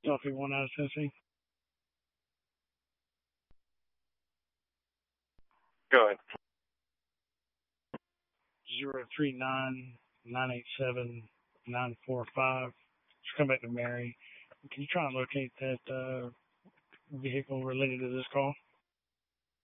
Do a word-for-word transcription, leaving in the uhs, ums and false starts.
Coffee one out of Tennessee. Go ahead. Zero three nine nine eight seven nine four five. Just come back to Mary. Can you try and locate that uh, vehicle related to this call?